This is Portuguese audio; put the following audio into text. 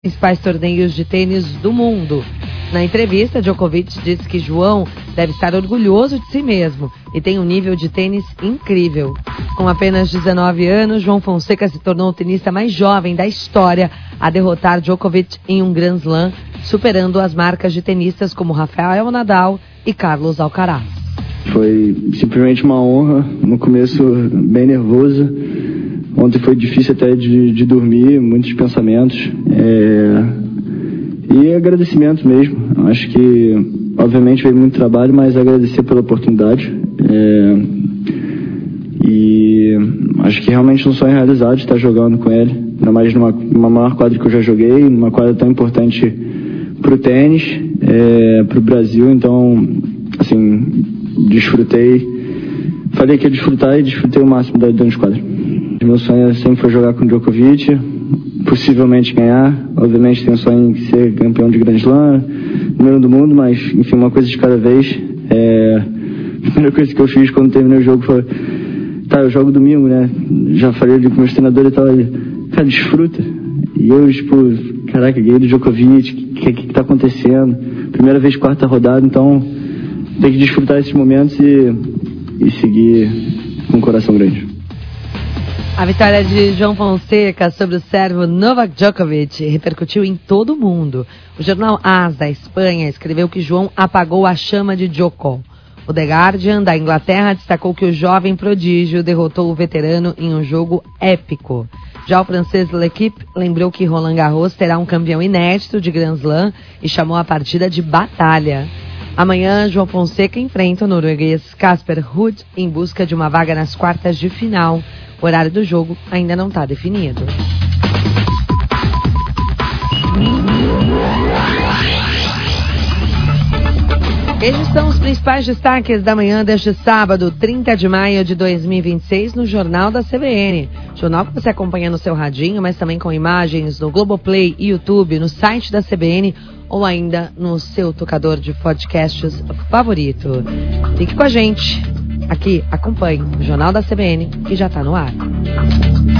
principais torneios de tênis do mundo. Na entrevista, Djokovic disse que João deve estar orgulhoso de si mesmo e tem um nível de tênis incrível. Com apenas 19 anos, João Fonseca se tornou o tenista mais jovem da história a derrotar Djokovic em um Grand Slam, superando as marcas de tenistas como Rafael Nadal e Carlos Alcaraz. Foi simplesmente uma honra, no começo bem nervoso. Ontem foi difícil até de dormir, muitos pensamentos. E agradecimento mesmo. Acho que, obviamente, veio muito trabalho, mas agradecer pela oportunidade. E acho que realmente um sonho realizado de estar jogando com ele. Ainda mais numa maior quadra que eu já joguei, numa quadra tão importante para o tênis, para o Brasil. Então, assim, desfrutei. Falei que ia desfrutar e desfrutei o máximo dentro de quadra. Meu sonho sempre foi jogar com o Djokovic, possivelmente ganhar. Obviamente tenho o sonho de ser campeão de Grand Slam, número do mundo, mas enfim, uma coisa de cada vez. A primeira coisa que eu fiz quando terminei o jogo foi: tá, eu jogo domingo, né? Já falei ali com meus treinadores e tal, cara, desfruta. E eu, tipo, caraca, ganhei do Djokovic, o que tá acontecendo? Primeira vez, quarta rodada, então tem que desfrutar esses momentos e seguir com um coração grande. A vitória de João Fonseca sobre o sérvio Novak Djokovic repercutiu em todo o mundo. O jornal AS da Espanha escreveu que João apagou a chama de Djoko. O The Guardian da Inglaterra destacou que o jovem prodígio derrotou o veterano em um jogo épico. Já o francês L'Équipe lembrou que Roland Garros terá um campeão inédito de Grand Slam e chamou a partida de batalha. Amanhã, João Fonseca enfrenta o norueguês Casper Ruud em busca de uma vaga nas quartas de final. O horário do jogo ainda não está definido. Estes são os principais destaques da manhã deste sábado, 30 de maio de 2026, no Jornal da CBN. Jornal que você acompanha no seu radinho, mas também com imagens no Globoplay e YouTube, no site da CBN ou ainda no seu tocador de podcasts favorito. Fique com a gente. Aqui, acompanhe o Jornal da CBN, que já está no ar.